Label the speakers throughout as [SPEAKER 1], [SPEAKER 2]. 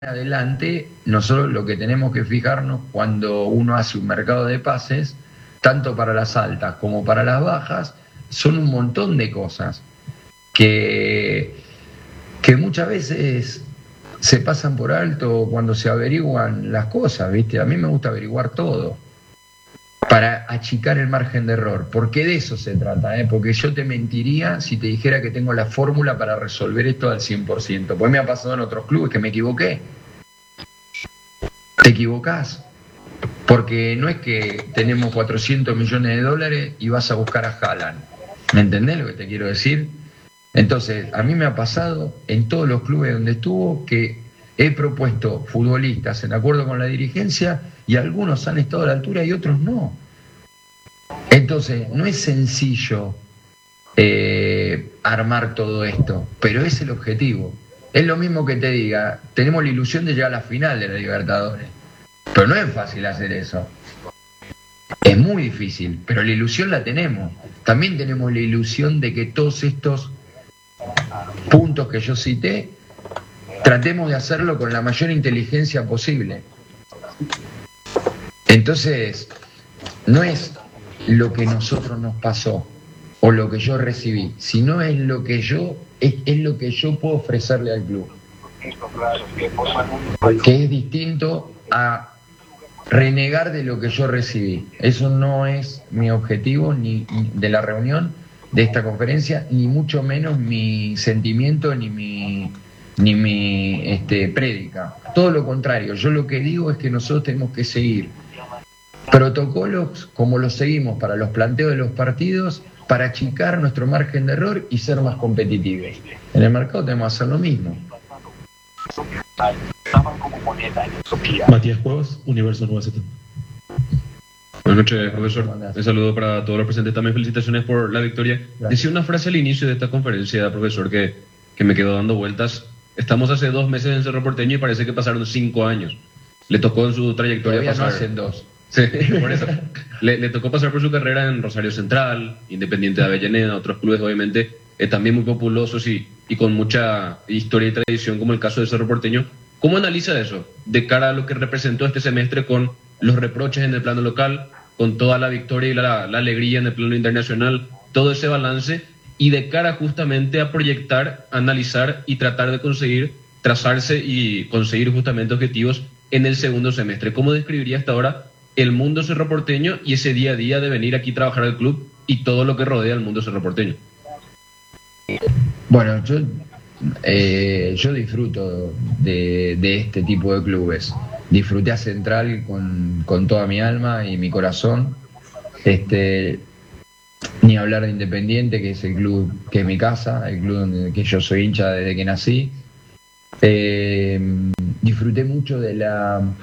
[SPEAKER 1] adelante, nosotros lo que tenemos que fijarnos cuando uno hace un mercado de pases, tanto para las altas como para las bajas, son un montón de cosas que muchas veces se pasan por alto cuando se averiguan las cosas, ¿viste? A mí me gusta averiguar todo para achicar el margen de error, porque de eso se trata, porque yo te mentiría si te dijera que tengo la fórmula para resolver esto al 100%, pues me ha pasado en otros clubes que me equivoqué. Te equivocás, porque no es que tenemos 400 millones de dólares y vas a buscar a Haaland, ¿me entendés lo que te quiero decir? Entonces, a mí me ha pasado en todos los clubes donde estuvo que he propuesto futbolistas en acuerdo con la dirigencia y algunos han estado a la altura y otros no. Entonces, no es sencillo armar todo esto, pero es el objetivo. Es lo mismo que te diga, tenemos la ilusión de llegar a la final de la Libertadores, pero no es fácil hacer eso. Es muy difícil, pero la ilusión la tenemos. También tenemos la ilusión de que todos estos puntos que yo cité, tratemos de hacerlo con la mayor inteligencia posible. Entonces, no es lo que nosotros nos pasó o lo que yo recibí, sino es lo que yo puedo ofrecerle al club, que es distinto a renegar de lo que yo recibí. Eso no es mi objetivo ni de la reunión de esta conferencia, ni mucho menos mi sentimiento ni mi prédica. Todo lo contrario, yo lo que digo es que nosotros tenemos que seguir protocolos como los seguimos para los planteos de los partidos, para achicar nuestro margen de error y ser más competitivos. En el mercado tenemos que hacer lo mismo.
[SPEAKER 2] Matías Cuevas, Universo 970.
[SPEAKER 3] Buenas noches, profesor. Un saludo para todos los presentes. También felicitaciones por la victoria. Gracias. Decía una frase al inicio de esta conferencia, profesor, que me quedó dando vueltas. Estamos hace 2 meses en Cerro Porteño y parece que pasaron 5 años. Le tocó en su trayectoria
[SPEAKER 1] todavía
[SPEAKER 3] pasar...
[SPEAKER 1] no hacen 2.
[SPEAKER 3] Sí, por eso. Le tocó pasar por su carrera en Rosario Central, Independiente de Avellaneda, otros clubes obviamente también muy populosos y con mucha historia y tradición, como el caso de Cerro Porteño. ¿Cómo analiza eso de cara a lo que representó este semestre con los reproches en el plano local, con toda la victoria y la alegría en el plano internacional, todo ese balance, y de cara justamente a proyectar, analizar y tratar de conseguir trazarse y conseguir justamente objetivos en el segundo semestre? ¿Cómo describiría hasta ahora el mundo cerroporteño y ese día a día de venir aquí a trabajar al club y todo lo que rodea al mundo cerroporteño?
[SPEAKER 1] Bueno, yo disfruto de este tipo de clubes. Disfruté a Central con toda mi alma y mi corazón. Ni hablar de Independiente, que es el club que es mi casa, el club donde que yo soy hincha desde que nací. Disfruté mucho del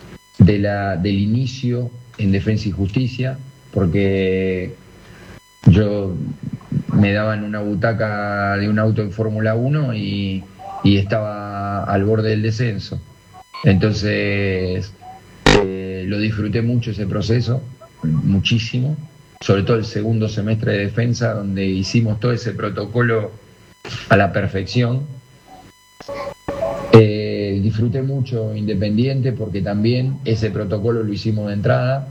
[SPEAKER 1] inicio en Defensa y Justicia, porque yo me daban una butaca de un auto en Fórmula 1 y estaba al borde del descenso. Entonces lo disfruté mucho ese proceso, muchísimo, sobre todo el segundo semestre de defensa, donde hicimos todo ese protocolo a la perfección. Disfruté mucho Independiente porque también ese protocolo lo hicimos de entrada.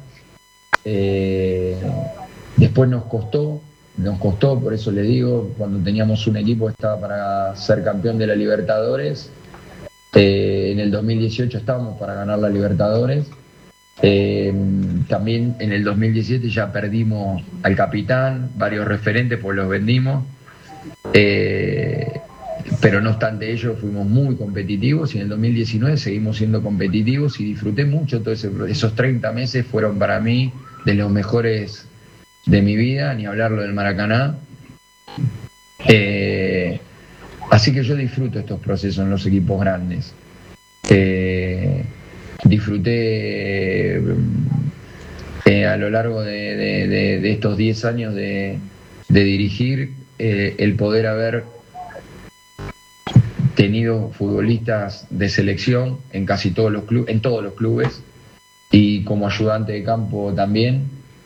[SPEAKER 1] Después nos costó, por eso le digo, cuando teníamos un equipo que estaba para ser campeón de la Libertadores, en el 2018 estábamos para ganar la Libertadores, también en el 2017 ya perdimos al capitán, varios referentes pues los vendimos, pero no obstante ello fuimos muy competitivos y en el 2019 seguimos siendo competitivos y disfruté mucho esos 30 meses fueron para mí de los mejores de mi vida, ni hablarlo del Maracaná. Así que yo disfruto estos procesos en los equipos grandes. Disfruté a lo largo de estos 10 años de dirigir el poder haber tenido futbolistas de selección en casi todos los clubes, en todos los clubes, y como ayudante de campo también.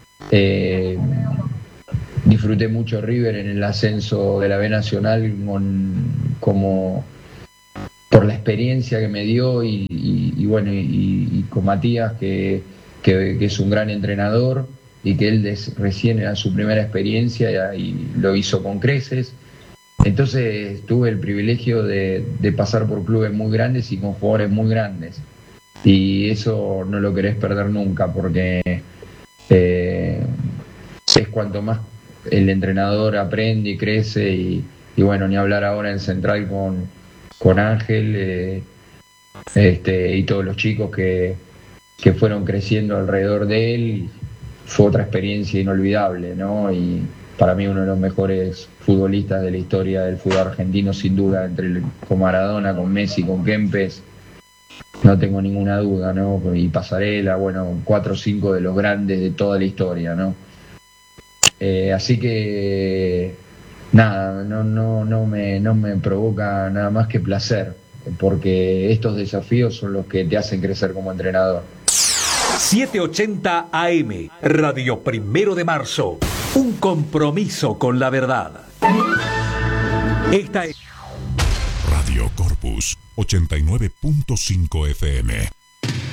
[SPEAKER 1] Disfruté mucho River en el ascenso de la B Nacional como por la experiencia que me dio y bueno, y con Matías, que es un gran entrenador y que él recién era su primera experiencia y lo hizo con creces. Entonces tuve el privilegio de pasar por clubes muy grandes y con jugadores muy grandes. Y eso no lo querés perder nunca, porque es cuanto más el entrenador aprende y crece. Y bueno, ni hablar ahora en Central con Ángel y todos los chicos que fueron creciendo alrededor de él. Fue otra experiencia inolvidable, ¿no? Y para mí uno de los mejores futbolistas de la historia del fútbol argentino, sin duda, con Maradona, con Messi, con Kempes, no tengo ninguna duda, ¿no? Y Pasarela, bueno, 4 o 5 de los grandes de toda la historia, ¿no? Así que nada, no me provoca nada más que placer, porque estos desafíos son los que te hacen crecer como entrenador.
[SPEAKER 4] 780 AM, Radio 1 de Marzo, un compromiso con la verdad. Esta es
[SPEAKER 5] Radio Corpus 89.5 FM.